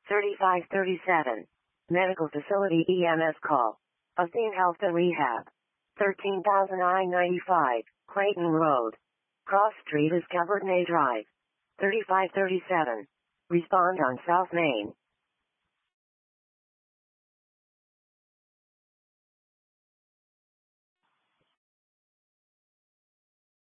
3537. Medical facility EMS call. Athene Health and Rehab. 13,995, Clayton Road. Cross Street is Cabernay Drive. 3537. Respond on South Main.